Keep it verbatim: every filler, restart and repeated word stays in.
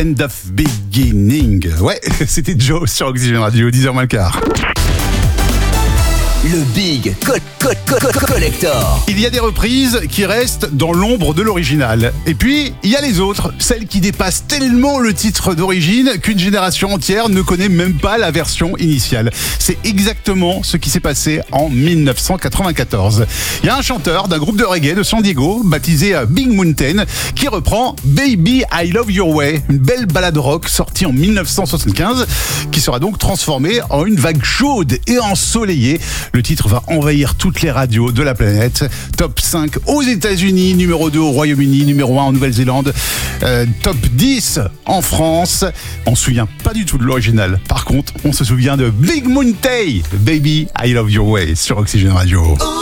End of Beginning. Ouais, c'était Joe sur Oxygène Radio, dix heures moins le quart. Le Big Co- Co- Co- Co- Collector. Il y a des reprises qui restent dans l'ombre de l'original. Et puis, il y a les autres, celles qui dépassent tellement le titre d'origine qu'une génération entière ne connaît même pas la version initiale. C'est exactement ce qui s'est passé en dix-neuf cent quatre-vingt-quatorze. Il y a un chanteur d'un groupe de reggae de San Diego, baptisé Big Mountain, qui reprend Baby I Love Your Way, une belle ballade rock sortie en dix-neuf cent soixante-quinze, qui sera donc transformée en une vague chaude et ensoleillée. Le titre va envahir toutes les radios de la planète. Top cinq aux États-Unis, numéro deux au Royaume-Uni, numéro un en Nouvelle-Zélande, euh, top dix en France. On se souvient pas du tout de l'original. Par contre, on se souvient de Big Mountain, Baby I Love Your Way sur Oxygène Radio.